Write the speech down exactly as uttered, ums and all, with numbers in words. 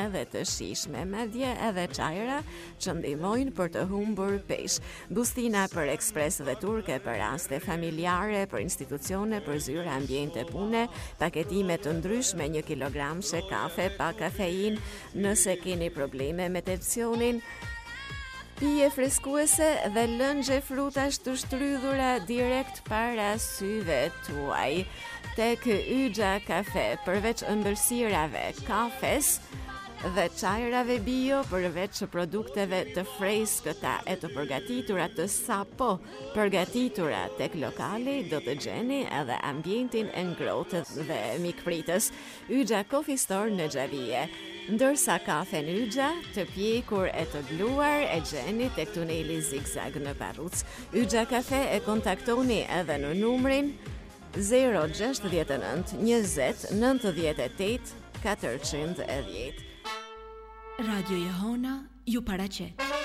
edhe të shijshme, madje edhe çajra që ndihmojnë për të humbur peshë. Bustina për ekspres dhe turke për raste familjare, për institucione, për zyre, ambiente pune, paketime të ndryshme, një kilogramshe kafe pa kafein, nëse keni probleme me tensionin, pije freskuese dhe lëngje frutash të shtrydhura direkt para syve tuaj. Tek Yxha Kafe, përveç ëmbëlsirave, kafes dhe çajrave bio, përveç produkteve të freskëta e të përgatitura të sapo përgatitura tek lokali, do të gjeni edhe ambientin e ngrohtë dhe mikpritës. Yxha Coffee Store në Xhavije. Ndërsa kafen Yxha, të pjekur e të bluar, e gjeni tek tuneli Zigzag në Parruc. Yxha Kafe e kontaktoni edhe në numrin zero gjasht nënt njëzet nëntëdhjetë e tetë katërqind e dhjetë. Radio Jehona ju paraqet.